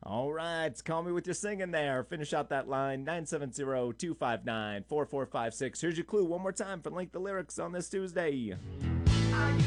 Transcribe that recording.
All right, call me with your singing there. Finish out that line 970-259-4456. Here's your clue one more time for Link the Lyrics on this Tuesday.